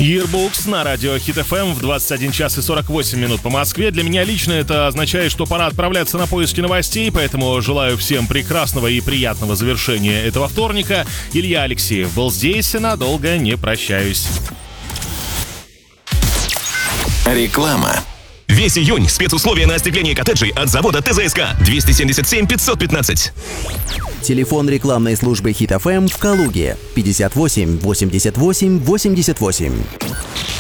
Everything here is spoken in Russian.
Yearbooks на радио Hit FM в 21 час и 48 минут по Москве. Для меня лично это означает, что пора отправляться на поиски новостей, поэтому желаю всем прекрасного и приятного завершения этого вторника. Илья Алексеев был здесь, надолго не прощаюсь. Реклама. Весь июнь спецусловия на остекление коттеджей от завода ТЗСК 277 515. Телефон рекламной службы Hit FM в Калуге 58 88 88.